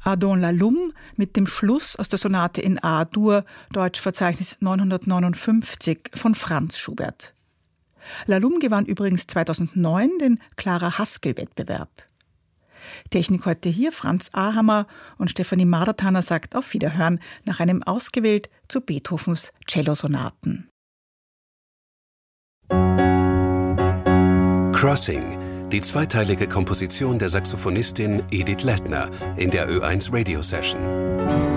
Ardon Laloum mit dem Schluss aus der Sonate in A-Dur, Deutschverzeichnis 959 von Franz Schubert. Laloum gewann übrigens 2009 den Clara-Haskell-Wettbewerb. Technik heute hier Franz Ahammer und Stefanie Madertaner sagt auf Wiederhören nach einem Ausgewählt zu Beethovens Cellosonaten. Crossing, die zweiteilige Komposition der Saxophonistin Edith Lettner in der Ö1 Radio Session.